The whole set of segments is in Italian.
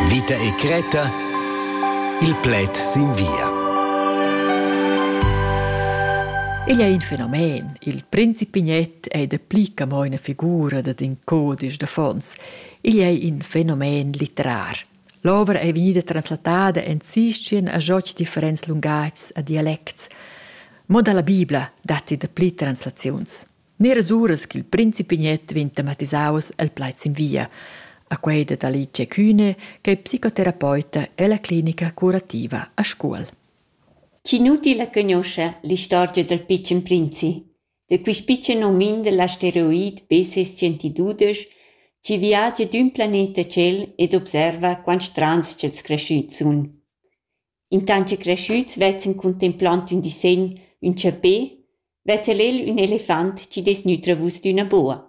Vita e Creta, il plet s'invia. Il è un fenomen. Il principignet è da plica mo una figura da din codice da fons. Il è un fenomen literar. L'opera è venuta traslatata in sistien a giochi differents lungags a dialects. Mo dalla Biblia dati da pli translazions. Neras uras che il principignet vin tematisaus al plaiz in via. A quei da Alice Kühne, che è psicoterapeuta e la clinica curativa a scuola. Ci inutile conosce la storia del piccin princi, de quis piccin nomin dell'asteroid B612 ci viaggia d'un planeta ciel ed observa quant strans cels cresciuts sun. Intant che cresciuts vezzan contemplant un disegn, un ciapè, vezza l'el un elefant ci des nutravus d'una boa.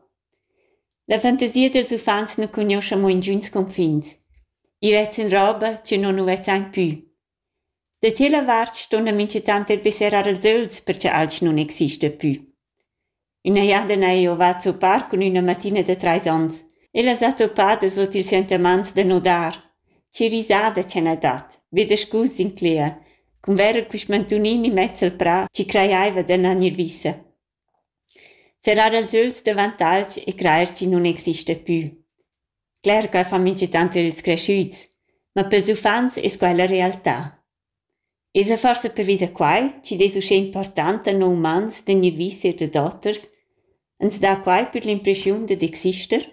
La fantasia dels ufans non conosce mo in giuns confins. I vezzan roba ci non vezzain più. Da quella vart stona mince tant el besserar als öls perché alc non existe più. Una jada nei ho vat sopar con una mattina da 3 ans. Ella sa sopada sot il sentiments de nodar. Ci risada ce n'ha dat, vede scus in clea, cum vera quis mantunini mezzo al pra ci craiaiva da nanirvissa. Serrar als öls davant alc e creierci non existe più. Clar che fa mince tant els cresciuts, ma pels ufans es quella realtà. Esa forse per vida quai, ci des usce important a no umans de nirvissa e de dotters, ens da quai per l'impression de exister?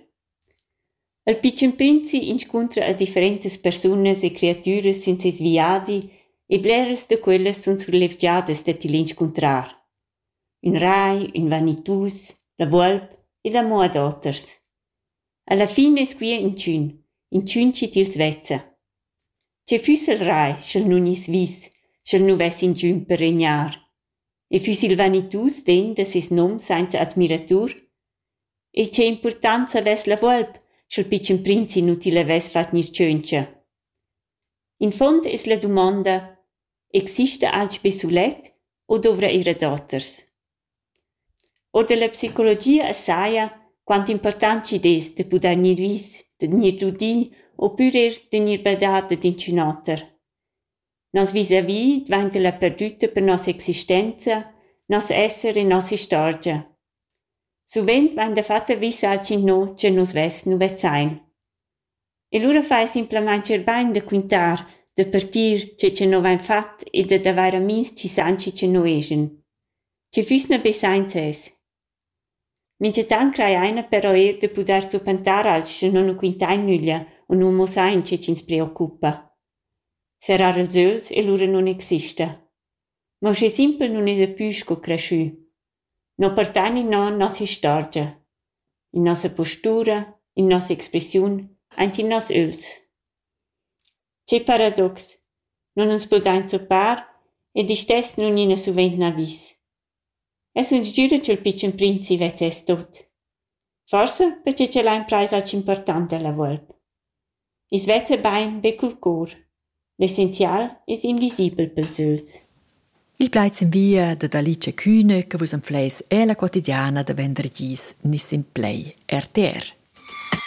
Il piccin princi incontra a differentes personas e creaturas sun ses viadi e bleras de quelles sun surlevgiadas de til incontrar. Un rai, un vanitus, la volp ed amo ad otters. Alla fine es qui in ciun ci tils vezza. Ce fus il rai, schel nun is vis, schel nu ves in giun per regnar. E fus il vanitus den de ses nom senza admiratur? E ce importanza ves la volp, schel piccin princi inutile ves fat nir ciöncia. In fond es la domanda, existe alc besulet o dovra era dotters? Or de la psicologia assaia quant important ci des de pudar nir vis, de nir dudi, oppure de nir badata d'inciun otter. Nos vis-a-vis dvainta la perduta per nos existenza, nos esser e nos istorgia. Suvent vain da fatta vis alcin no, ce nos ves nu vezzain. E lura fai simplement cerbain da quintar, da partir ce no vain fat e da davai amins ci sanci ce no esen. Ce fusna besain ces. Mince tan crai aina però da pudar zupantar alc non nu quintain nuglia o nu mosain ce cins preoccupa. Serrar els öls e lura non exista. Ma sche simpel non es a püsco cresciù. No pertain in nos istorgia, in nossa postura, in nossa expressiun, ant in nos öls. Ce paradox, non uns podain zopar ed istes nun ina suvent na vis. Es uns giura cel piccin princi vet es tot. Forse perché ce l'ha in prais alc importante la volp. Is vet bain be cul cor. L'essenzial es invisibel pels öls. Il plaiz in via da Alice Kühne che vus anfleis è la quotidiana da venderdis nis in play RTR.